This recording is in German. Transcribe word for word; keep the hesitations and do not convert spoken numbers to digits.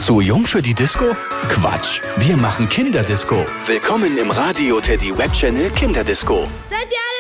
Zu jung für die Disco? Quatsch, wir machen Kinderdisco. Willkommen im Radio Teddy Webchannel Kinderdisco. Seid ihr alle